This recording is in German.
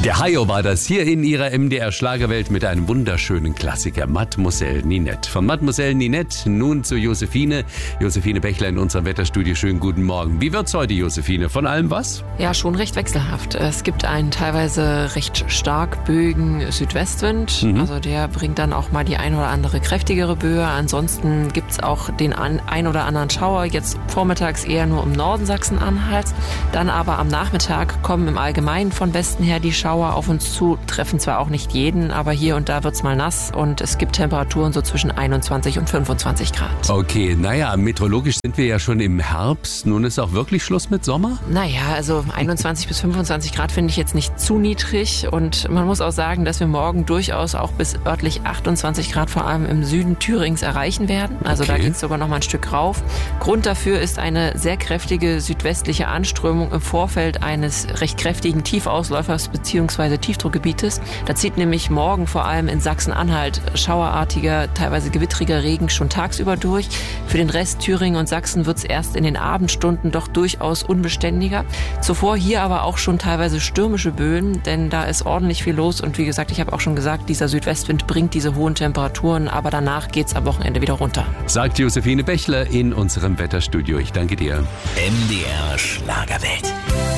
Der Hayo war das hier in ihrer MDR-Schlagerwelt mit einem wunderschönen Klassiker, Mademoiselle Ninette. Von Mademoiselle Ninette nun zu Josephine. Josephine Bechler in unserem Wetterstudio. Schönen guten Morgen. Wie wird's heute, Josephine? Von allem was? Ja, schon recht wechselhaft. Es gibt einen teilweise recht stark böigen Südwestwind. Also der bringt dann auch mal die ein oder andere kräftigere Böe. Ansonsten gibt's auch den ein oder anderen Schauer. Jetzt vormittags eher nur im Norden Sachsen-Anhalts. Dann aber am Nachmittag kommen im Allgemeinen von Westen her die Schauer auf uns zu, treffen zwar auch nicht jeden, aber hier und da wird's mal nass und es gibt Temperaturen so zwischen 21 und 25 Grad. Okay, naja, meteorologisch sind wir ja schon im Herbst. Nun ist auch wirklich Schluss mit Sommer? Naja, also 21 bis 25 Grad finde ich jetzt nicht zu niedrig und man muss auch sagen, dass wir morgen durchaus auch bis örtlich 28 Grad vor allem im Süden Thürings erreichen werden. Also da geht's sogar noch mal ein Stück rauf. Grund dafür ist eine sehr kräftige südwestliche Anströmung im Vorfeld eines recht kräftigen Tiefausläufers bzw. Tiefdruckgebietes. Da zieht nämlich morgen vor allem in Sachsen-Anhalt schauerartiger, teilweise gewittriger Regen schon tagsüber durch. Für den Rest Thüringen und Sachsen wird es erst in den Abendstunden doch durchaus unbeständiger. Zuvor hier aber auch schon teilweise stürmische Böen, denn da ist ordentlich viel los und wie gesagt, ich habe auch schon gesagt, dieser Südwestwind bringt diese hohen Temperaturen, aber danach geht's am Wochenende wieder runter. Sagt Josephine Bechler in unserem Wetterstudio. Ich danke dir. MDR Schlagerwelt.